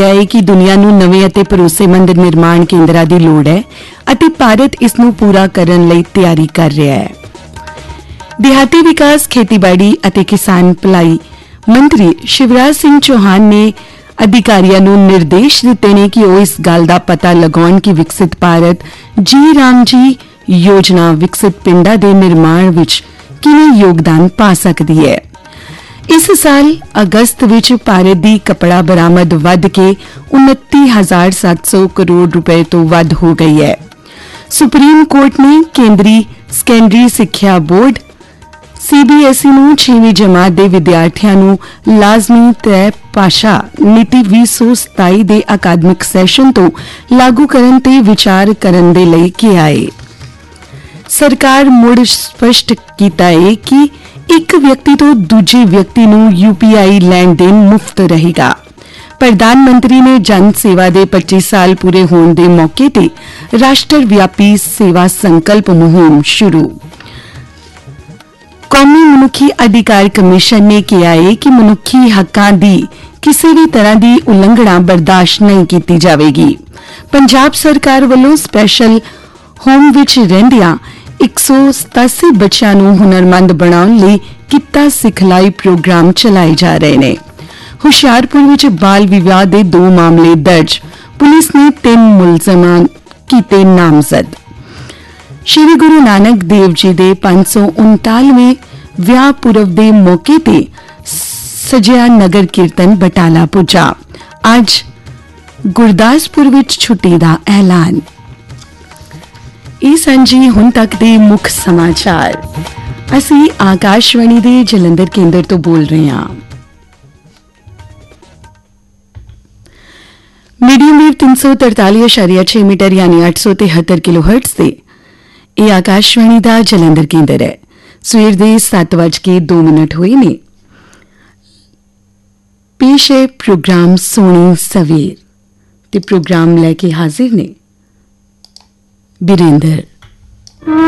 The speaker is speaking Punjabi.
है कि दुनिया ਨੂੰ ਨਵੇਂ ਅਤੇ ਭਰੋਸੇਮੰਦ ਨਿਰਮਾਣ ਕੇਂਦਰਾਂ ਦੀ ਲੋੜ ਹੈ ਅਤੇ ਭਾਰਤ ਇਸ ਨੂੰ ਪੂਰਾ ਕਰਨ ਲਈ ਤਿਆਰੀ ਕਰ ਰਿਹਾ ਹੈ। ਦਿਹਾਤੀ ਵਿਕਾਸ, ਖੇਤੀਬਾੜੀ ਅਤੇ ਕਿਸਾਨ ਭਲਾਈ ਮੰਤਰੀ ਸ਼ਿਵਰਾਜ ਸਿੰਘ ਚੌਹਾਨ ਨੇ ਅਧਿਕਾਰੀਆਂ ਨੂੰ ਨਿਰਦੇਸ਼ ਦਿੱਤੇ ਨੇ ਕਿ ਉਹ ਇਸ ਗੱਲ ਦਾ ਪਤਾ ਲਗਾਉਣ ਕਿ ਵਿਕਸਿਤ ਭਾਰਤ ਜੀ ਰਾਮ ਜੀ ਯੋਜਨਾ ਵਿਕਸਿਤ ਪਿੰਡਾਂ ਦੇ ਨਿਰਮਾਣ ਵਿੱਚ ਕਿਵੇਂ ਯੋਗਦਾਨ ਪਾ ਸਕਦੀ ਹੈ। इस साल अगस्त विच भारत दी कपड़ा बरामद वध के 29,700 करोड़ रुपए तो वध हो गई है। सुप्रीम कोर्ट ने केंद्री सैकंडरी सिक्ख्या बोर्ड CBSE ਨੂੰ 6ਵੀਂ जमात ਦੇ ਵਿਦਿਆਰਥੀਆਂ ਨੂੰ ਲਾਜ਼ਮੀ ਤੈ ਭਾਸ਼ਾ ਨੀਤੀ 2027 ਦੇ ਅਕਾਦਮਿਕ ਸੈਸ਼ਨ ਤੋਂ ਲਾਗੂ ਕਰਨ ਤੇ ਵਿਚਾਰ ਕਰਨ ਦੇ ਲਈ ਕਿਹਾ ਹੈ। ਸਰਕਾਰ ਮੁੜ ਸਪਸ਼ਟ ਕੀਤਾ ਹੈ ਕਿ ਇੱਕ ਵਿਅਕਤੀ ਤੋਂ ਦੂਜੇ ਵਿਅਕਤੀ ਨੂੰ UPI ਲੈਣ ਦੇਣ ਮੁਫਤ ਰਹੇਗਾ। ਪ੍ਰਧਾਨ ਮੰਤਰੀ ਨੇ ਜਨ ਸੇਵਾ ਦੇ 25 ਸਾਲ ਪੂਰੇ ਹੋਣ ਦੇ ਮੌਕੇ ਤੇ ਰਾਸ਼ਟਰ ਵਿਆਪੀ ਸੇਵਾ ਸੰਕਲਪ ਮੁਹਿੰਮ ਸ਼ੁਰੂ। ਕੌਮੀ ਮਨੁੱਖੀ ਅਧਿਕਾਰ ਕਮਿਸ਼ਨ ਨੇ ਕਿਹਾ ਹੈ ਕਿ ਮਨੁੱਖੀ ਹੱਕਾਂ ਦੀ ਕਿਸੇ ਵੀ ਤਰ੍ਹਾਂ ਦੀ ਉਲੰਘਣਾ ਬਰਦਾਸ਼ਤ ਨਹੀਂ ਕੀਤੀ ਜਾਵੇਗੀ। ਪੰਜਾਬ ਸਰਕਾਰ ਵੱਲੋਂ ਸਪੈਸ਼ਲ ਹੋਮ ਵਿੱਚ ਰਹਿੰਦਿਆਂ 187 ਬੱਚਿਆਂ ਨੂੰ ਹੁਨਰਮੰਦ ਬਣਾਉਣ ਲਈ ਕਿੱਤਾ ਸਿਖਲਾਈ ਪ੍ਰੋਗਰਾਮ ਚਲਾਏ ਜਾ ਰਹੇ ਨੇ। ਹੁਸ਼ਿਆਰਪੁਰ ਵਿੱਚ ਬਾਲ ਵਿਵਾਹ ਦੇ 2 ਮਾਮਲੇ ਦਰਜ, ਪੁਲਿਸ ਨੇ 3 ਮੁਲਜ਼ਮਾਂ ਕੀਤੇ ਨਾਮਜ਼ਦ। ਸ਼੍ਰੀ ਗੁਰੂ ਨਾਨਕ ਦੇਵ ਜੀ ਦੇ 539ਵੇਂ ਵਿਆਹ ਪੁਰਬ ਦੇ ਮੌਕੇ ਤੇ ਸਜਿਆ ਨਗਰ ਕੀਰਤਨ ਬਟਾਲਾ ਪੁੱਜਾ। ਅੱਜ ਗੁਰਦਾਸਪੁਰ ਵਿੱਚ ਛੁੱਟੀ ਦਾ ਐਲਾਨ। ਇਹ ਸੰਜੀ ਹੁਣ ਤੱਕ ਦੇ ਮੁੱਖ ਸਮਾਚਾਰ। ਅਸੀਂ ਆਕਾਸ਼ਵਾਣੀ ਦੇ ਜਲੰਧਰ ਕੇਂਦਰ ਤੋਂ ਬੋਲ ਰਹੇ ਹਾਂ। ਮੀਡੀਅਮ ਵੇਵ 343.6 ਮੀਟਰ ਯਾਨੀ 873 ਕਿਲੋਹਰਟਜ਼ ਤੇ ਇਹ ਆਕਾਸ਼ਵਾਣੀ ਦਾ ਜਲੰਧਰ ਕੇਂਦਰ ਹੈ। ਸਵੇਰ ਦੇ 7:02 ਹੋਏ ਨੇ। ਪੇਸ਼ ਹੈ ਪ੍ਰੋਗਰਾਮ ਸੋਹਣੀ ਸਵੇਰ ਤੇ ਪ੍ਰੋਗਰਾਮ ਲੈ ਕੇ ਹਾਜ਼ਰ ਨੇ ਬਿਰਿੰਦਰ।